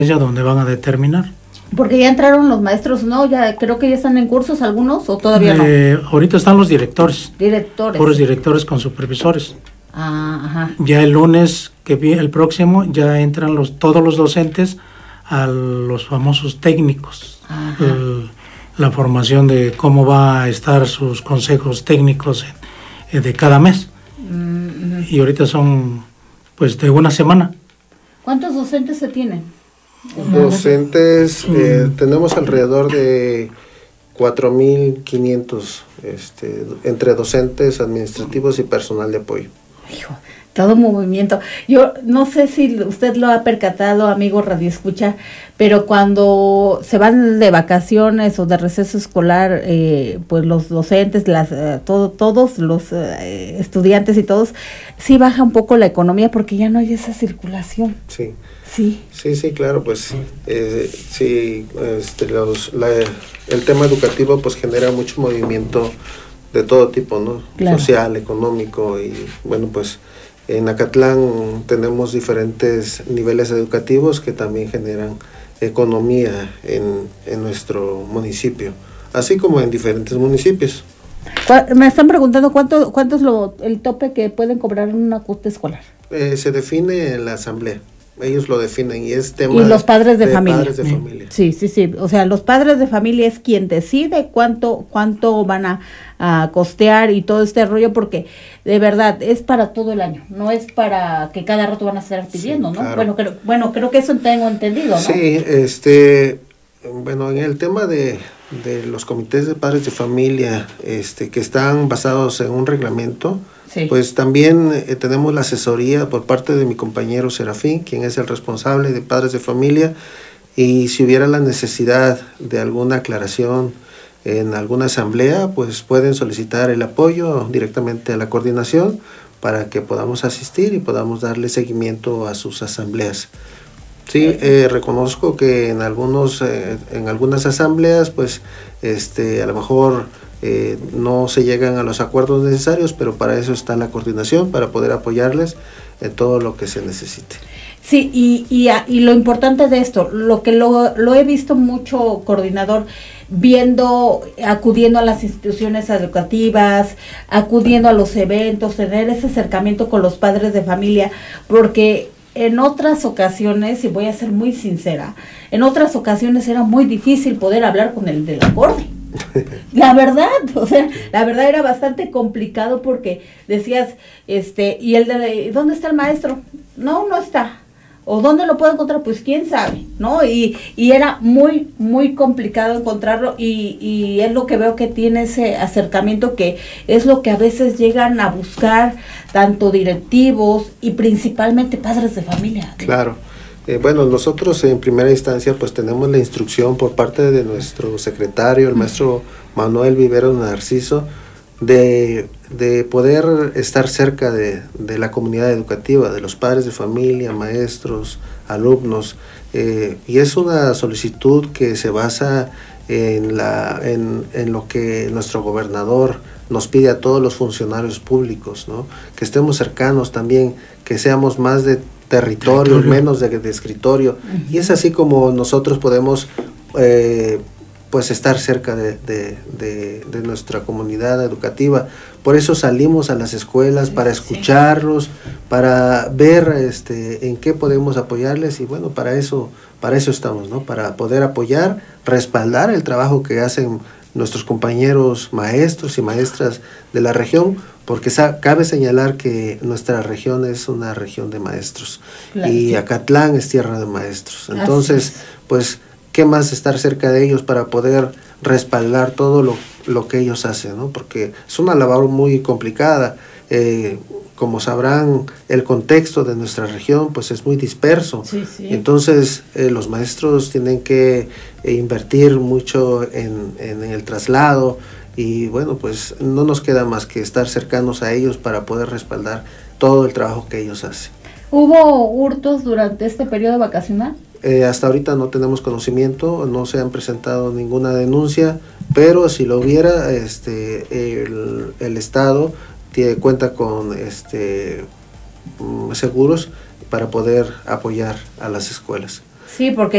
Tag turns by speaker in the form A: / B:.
A: ya donde van a determinar.
B: Porque ya entraron los maestros, ¿no? Ya creo que ya están en cursos algunos, ¿o todavía no?
A: Ahorita están los directores.
B: Directores.
A: Puros directores con supervisores.
B: Ajá.
A: Ya el lunes, el próximo, ya entran todos los docentes a los famosos técnicos. La formación de cómo va a estar sus consejos técnicos de cada mes. Y ahorita son, pues, de una semana.
B: ¿Cuántos docentes se tienen?
C: Docentes, tenemos alrededor de 4.500 entre docentes, administrativos y personal de apoyo.
B: Hijo, todo movimiento. Yo no sé si usted lo ha percatado, amigo Radio Escucha, pero cuando se van de vacaciones o de receso escolar, pues los docentes, todos los estudiantes y todos, sí baja un poco la economía porque ya no hay esa circulación.
C: Sí.
B: Sí,
C: Claro, pues el tema educativo pues genera mucho movimiento de todo tipo, ¿no? Claro. Social, económico, y bueno, pues en Acatlán tenemos diferentes niveles educativos que también generan economía en nuestro municipio, así como en diferentes municipios.
B: Me están preguntando cuánto es el tope que pueden cobrar en una cuota escolar.
C: Se define en la asamblea. Ellos lo definen y es tema
B: y los padres de familia.
C: Padres de familia.
B: Sí. O sea, los padres de familia es quien decide cuánto van a costear y todo este rollo, porque de verdad es para todo el año, no es para que cada rato van a estar pidiendo, sí, ¿no? Claro. Creo que eso tengo entendido, ¿no?
C: Sí, en el tema de los comités de padres de familia, que están basados en un reglamento. Sí. Pues también tenemos la asesoría por parte de mi compañero Serafín, quien es el responsable de padres de familia, y si hubiera la necesidad de alguna aclaración en alguna asamblea, pues pueden solicitar el apoyo directamente a la coordinación para que podamos asistir y podamos darle seguimiento a sus asambleas. Sí, reconozco que en algunas asambleas, pues, a lo mejor no se llegan a los acuerdos necesarios, pero para eso está la coordinación, para poder apoyarles en todo lo que se necesite.
B: Sí, y lo importante de esto, lo que lo he visto mucho, coordinador, acudiendo a las instituciones educativas, acudiendo a los eventos, tener ese acercamiento con los padres de familia, porque en otras ocasiones, y voy a ser muy sincera, en otras ocasiones era muy difícil poder hablar con el del acorde. La verdad era bastante complicado porque decías, y ¿dónde está el maestro? No está. ¿O dónde lo puedo encontrar? Pues quién sabe, ¿no? Y era muy, muy complicado encontrarlo, y es lo que veo que tiene ese acercamiento, que es lo que a veces llegan a buscar tanto directivos y principalmente padres de familia.
C: Claro. Bueno, nosotros en primera instancia pues tenemos la instrucción por parte de nuestro secretario, el maestro Manuel Vivero Narciso, de poder estar cerca de la comunidad educativa, de los padres de familia, maestros, alumnos, y es una solicitud que se basa en lo que nuestro gobernador nos pide a todos los funcionarios públicos, ¿no? Que estemos cercanos también, que seamos más de territorio, menos de escritorio, y es así como nosotros podemos pues estar cerca de nuestra comunidad educativa. Por eso salimos a las escuelas, para escucharlos, para ver en qué podemos apoyarles, y bueno, para eso estamos, ¿no? Para poder apoyar, respaldar el trabajo que hacen nuestros compañeros maestros y maestras de la región, porque cabe señalar que nuestra región es una región de maestros, claro, y Acatlán es tierra de maestros. Entonces, pues, ¿qué más estar cerca de ellos para poder respaldar todo lo que ellos hacen, ¿no? Porque es una labor muy complicada. Como sabrán, el contexto de nuestra región pues es muy disperso. Sí. Entonces los maestros tienen que invertir mucho en el traslado, y bueno, pues no nos queda más que estar cercanos a ellos para poder respaldar todo el trabajo que ellos hacen.
B: ¿Hubo hurtos durante este periodo vacacional?
C: Hasta ahorita no tenemos conocimiento, no se han presentado ninguna denuncia, pero si lo hubiera, el Estado cuenta con seguros para poder apoyar a las escuelas.
B: Sí, porque